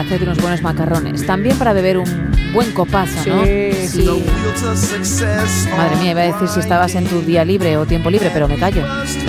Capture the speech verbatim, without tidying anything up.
hacerte unos buenos macarrones. También para beber un buen copazo, ¿no? Sí, sí. Madre mía, iba a decir si estabas en tu día libre o tiempo libre, pero me callo.